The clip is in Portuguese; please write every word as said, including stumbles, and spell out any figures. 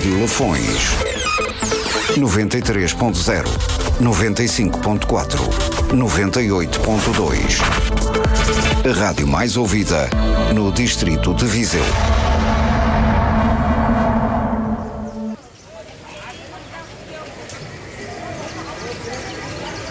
Rádio Lafões. noventa e três ponto zero, noventa e cinco ponto quatro, noventa e oito ponto dois. A rádio mais ouvida no distrito de Viseu.